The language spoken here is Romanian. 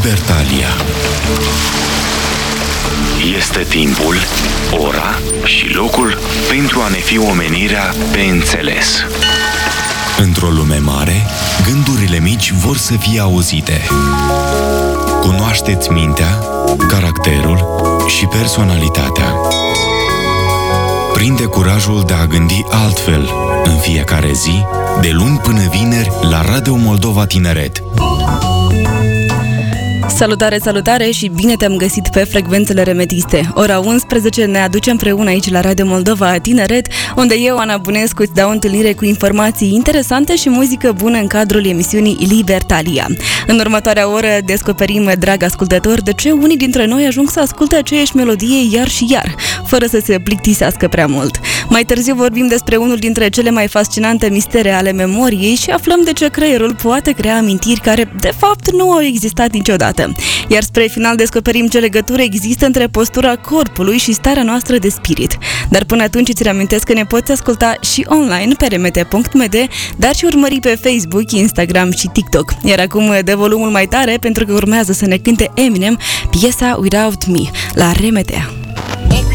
Libertalia. Este timpul, ora și locul pentru a ne fi omenirea pe înțeles. Într-o lume mare, gândurile mici vor să fie auzite. Cunoașteți mintea, caracterul și personalitatea. Prinde curajul de a gândi altfel în fiecare zi, de luni până vineri, la Radio Moldova Tineret. Salutare, salutare și bine te-am găsit pe frecvențele remetiste. Ora 11 ne aduce împreună aici la Radio Moldova Tineret, unde eu, Ana Bunescu, îți dau întâlnire cu informații interesante și muzică bună în cadrul emisiunii Libertalia. În următoarea oră descoperim, drag ascultător, de ce unii dintre noi ajung să asculte aceeași melodie iar și iar, fără să se plictisească prea mult. Mai târziu vorbim despre unul dintre cele mai fascinante mistere ale memoriei și aflăm de ce creierul poate crea amintiri care, de fapt, nu au existat niciodată. Iar spre final descoperim ce legătură există între postura corpului și starea noastră de spirit. Dar până atunci îți reamintesc că ne poți asculta și online pe remete.md, dar și urmări pe Facebook, Instagram și TikTok. Iar acum dă volumul mai tare pentru că urmează să ne cânte Eminem piesa Without Me la Remete.